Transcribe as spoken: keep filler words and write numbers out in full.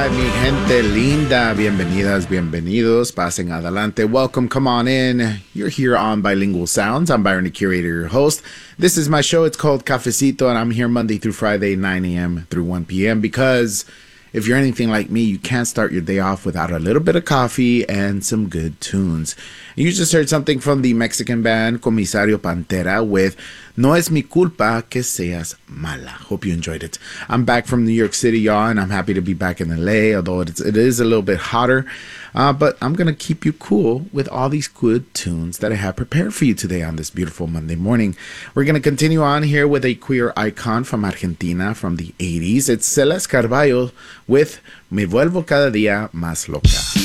Hi, mi gente linda. Bienvenidas, bienvenidos. Pasen adelante. Welcome, come on in. You're here on Bilingual Sounds. I'm Byron, the curator, your host. This is my show. It's called Cafecito, and I'm here Monday through Friday, nine a.m. through one p.m. because if you're anything like me, you can't start your day off without a little bit of coffee and some good tunes. You just heard something from the Mexican band Comisario Pantera with No Es Mi Culpa Que Seas Mala. Hope you enjoyed it. I'm back from New York City, y'all, and I'm happy to be back in L A, although it's, it is a little bit hotter. Uh, but I'm going to keep you cool with all these good tunes that I have prepared for you today on this beautiful Monday morning. We're going to continue on here with a queer icon from Argentina from the eighties. It's Celeste Carballo with Me Vuelvo Cada Día Más Loca.